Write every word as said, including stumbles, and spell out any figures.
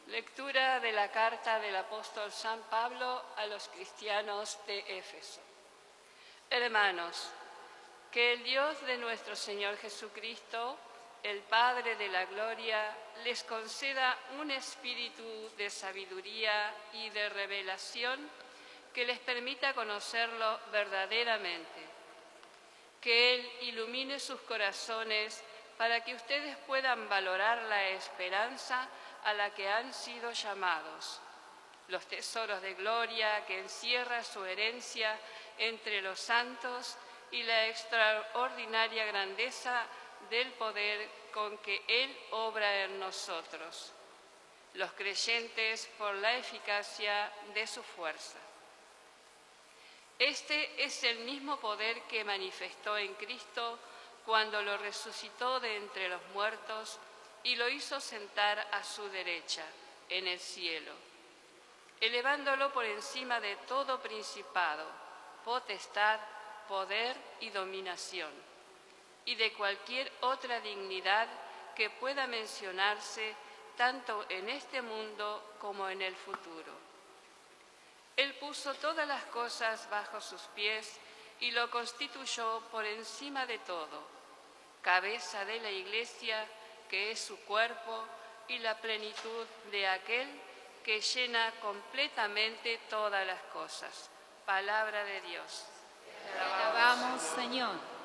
Lectura de la carta del apóstol San Pablo a los cristianos de Éfeso. Hermanos, que el Dios de nuestro Señor Jesucristo, el Padre de la gloria, les conceda un espíritu de sabiduría y de revelación que les permita conocerlo verdaderamente. Que Él ilumine sus corazones para que ustedes puedan valorar la esperanza a la que han sido llamados, los tesoros de gloria que encierra su herencia entre los santos y la extraordinaria grandeza del poder con que Él obra en nosotros, los creyentes por la eficacia de su fuerza. Este es el mismo poder que manifestó en Cristo cuando lo resucitó de entre los muertos y lo hizo sentar a su derecha, en el cielo, elevándolo por encima de todo principado, potestad, poder y dominación, y de cualquier otra dignidad que pueda mencionarse tanto en este mundo como en el futuro. Él puso todas las cosas bajo sus pies y lo constituyó por encima de todo, cabeza de la Iglesia, que es su cuerpo y la plenitud de aquel que llena completamente todas las cosas. Palabra de Dios. Te alabamos, Señor.